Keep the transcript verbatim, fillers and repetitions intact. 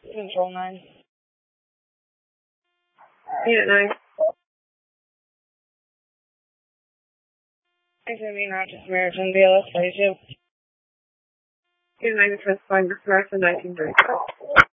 Control nine. Unit nine. It's going to be not just American B L S thirty-two. Unit nine is specifying this American nineteen thirty-two.